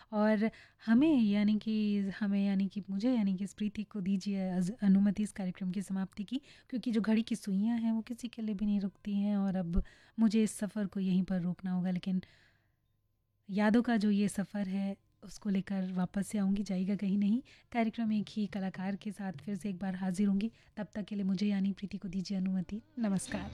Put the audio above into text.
और हमें मुझे यानी कि इस प्रीति को दीजिए अनुमति इस कार्यक्रम की समाप्ति की, क्योंकि जो घड़ी की सुइयां हैं वो किसी के लिए भी नहीं रुकती हैं और अब मुझे इस सफ़र को यहीं पर रोकना होगा। लेकिन यादों का जो ये सफ़र है उसको लेकर वापस से आऊँगी, जाएगा कहीं नहीं। कार्यक्रम एक ही कलाकार के साथ फिर से एक बार हाजिर होंगी। तब तक के लिए मुझे यानी प्रीति को दीजिए अनुमति। नमस्कार।